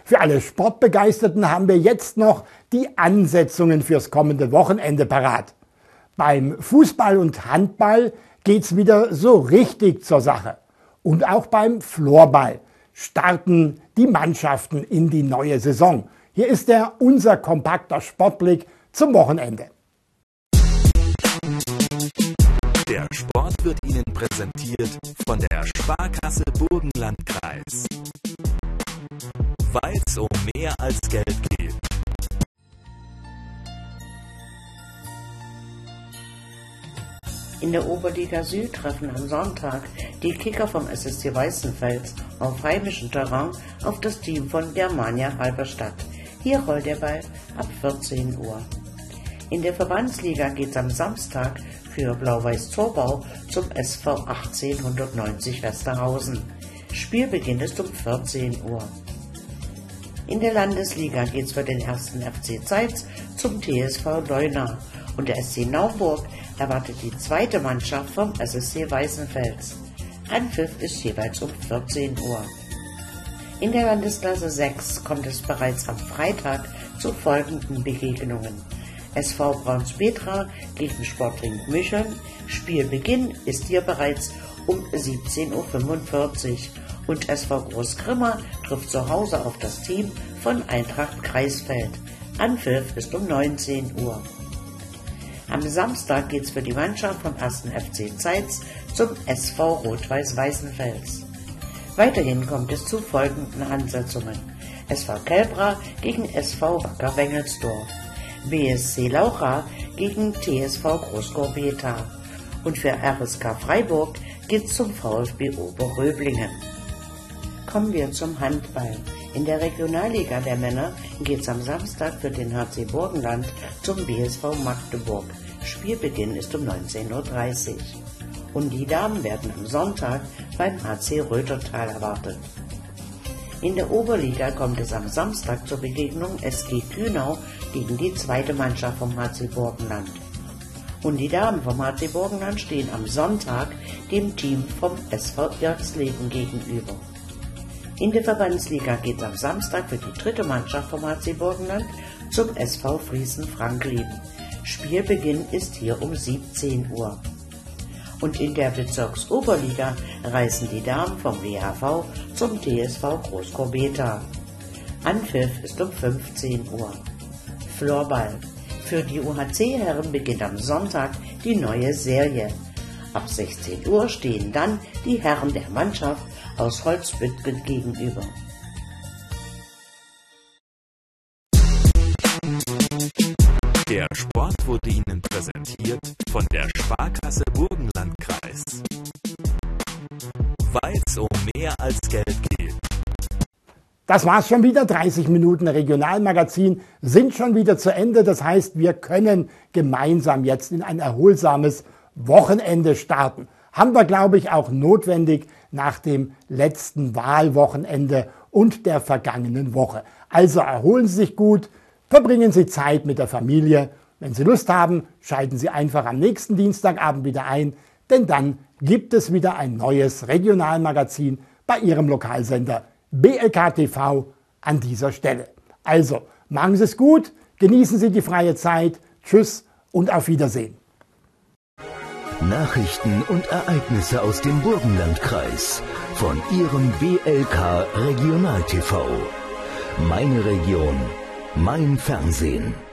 Für alle Sportbegeisterten haben wir jetzt noch die Ansetzungen fürs kommende Wochenende parat. Beim Fußball und Handball geht's wieder so richtig zur Sache. Und auch beim Floorball starten die Mannschaften in die neue Saison. Hier ist unser kompakter Sportblick zum Wochenende. Der Sport wird Ihnen präsentiert von der Sparkasse Burgenlandkreis. Weil es um mehr als Geld geht. In der Oberliga Süd treffen am Sonntag die Kicker vom SSC Weißenfels auf heimischem Terrain auf das Team von Germania Halberstadt. Hier rollt der Ball ab 14 Uhr. In der Verbandsliga geht es am Samstag für Blau-Weiß Zorbau zum SV 1890 Westerhausen. Spielbeginn ist um 14 Uhr. In der Landesliga geht es für den 1. FC Zeitz zum TSV Leuna und der SC Naumburg erwartet die zweite Mannschaft vom SSC Weißenfels. Anpfiff ist jeweils um 14 Uhr. In der Landesklasse 6 kommt es bereits am Freitag zu folgenden Begegnungen. SV Braunspetra gegen Sportring Micheln. Spielbeginn ist hier bereits um 17:45 Uhr und SV Großgrimma trifft zu Hause auf das Team von Eintracht Kreisfeld. Anpfiff ist um 19 Uhr. Am Samstag geht es für die Mannschaft vom 1. FC Zeitz zum SV Rot-Weiß Weißenfels. Weiterhin kommt es zu folgenden Ansetzungen. SV Kelbra gegen SV Wacker Wengelsdorf. BSC Laucha gegen TSV Großgorbeta. Und für RSK Freiburg geht's zum VfB Oberröblingen. Kommen wir zum Handball. In der Regionalliga der Männer geht's am Samstag für den HC Burgenland zum BSV Magdeburg. Spielbeginn ist um 19:30 Uhr. Und die Damen werden am Sonntag beim HC Röthertal erwartet. In der Oberliga kommt es am Samstag zur Begegnung SG Kühnau gegen die zweite Mannschaft vom HC Burgenland. Und die Damen vom HC Burgenland stehen am Sonntag dem Team vom SV Irxleben gegenüber. In der Verbandsliga geht es am Samstag für die dritte Mannschaft vom HC Burgenland zum SV Friesen-Franklin. Spielbeginn ist hier um 17 Uhr. Und in der Bezirksoberliga reisen die Damen vom WHV zum TSV Großgorbeta. Anpfiff ist um 15 Uhr. Floorball. Für die UHC-Herren beginnt am Sonntag die neue Serie. Ab 16 Uhr stehen dann die Herren der Mannschaft aus Holzbüttgen gegenüber. Der Sport wurde Ihnen präsentiert von der Sparkasse Burgenlandkreis. Weil es um mehr als Geld geht. Das war's schon wieder. 30 Minuten Regionalmagazin sind schon wieder zu Ende. Das heißt, wir können gemeinsam jetzt in ein erholsames Wochenende starten. Haben wir, glaube ich, auch notwendig nach dem letzten Wahlwochenende und der vergangenen Woche. Also erholen Sie sich gut, verbringen Sie Zeit mit der Familie. Wenn Sie Lust haben, schalten Sie einfach am nächsten Dienstagabend wieder ein, denn dann gibt es wieder ein neues Regionalmagazin bei Ihrem Lokalsender BLK TV an dieser Stelle. Also, machen Sie es gut, genießen Sie die freie Zeit. Tschüss und auf Wiedersehen. Nachrichten und Ereignisse aus dem Burgenlandkreis von Ihrem BLK Regional TV. Meine Region, mein Fernsehen.